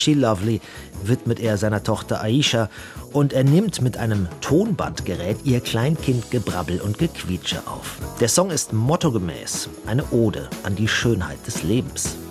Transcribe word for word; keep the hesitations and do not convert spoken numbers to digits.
She Lovely widmet er seiner Tochter Aisha und er nimmt mit einem Tonbandgerät ihr Kleinkindgebrabbel und Gequietsche auf. Der Song ist mottogemäß eine Ode an die Schönheit des Lebens.